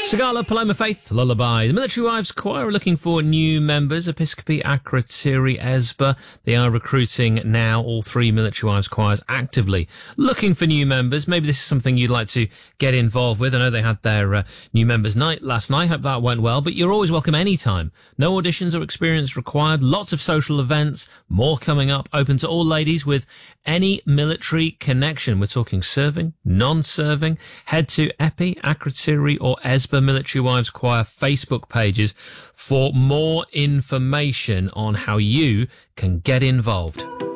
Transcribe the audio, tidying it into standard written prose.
Sagala Paloma Faith Lullaby. The Military Wives Choir are looking for new members. Episcopi Akrotiri Esba. They are recruiting now, all three Military Wives choirs actively looking for new members. Maybe this is something you'd like to get involved with. I know they had their new members night last night. Hope that went well, but you're always welcome anytime. No auditions or experience required. Lots of social events, more coming up, open to all ladies with any military connection. We're talking serving, non-serving. Head to Epi, Akrotiri or Esba Military Wives Choir Facebook pages for more information on how you can get involved.